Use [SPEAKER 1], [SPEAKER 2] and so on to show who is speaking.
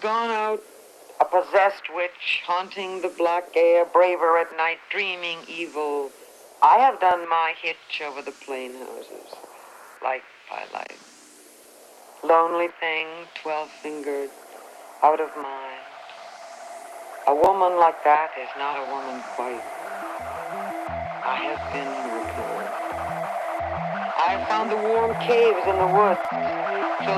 [SPEAKER 1] gone out, a possessed witch, haunting the black air, braver at night, dreaming evil. I have done my hitch over the plain houses, light by light. Lonely thing, 12-fingered, out of mind. A woman like that is not a woman quite. I have been repaired. I have found the warm caves in the woods.